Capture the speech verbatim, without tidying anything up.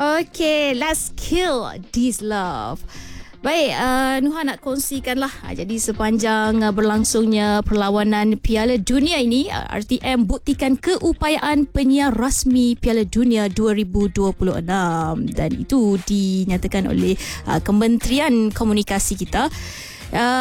Okay, let's kill this love. Baik, uh, Nuha nak kongsikanlah. Uh, jadi sepanjang uh, berlangsungnya perlawanan Piala Dunia ini, uh, R T M buktikan keupayaan penyiar rasmi Piala Dunia dua ribu dua puluh enam, dan itu dinyatakan oleh uh, Kementerian Komunikasi kita. Uh,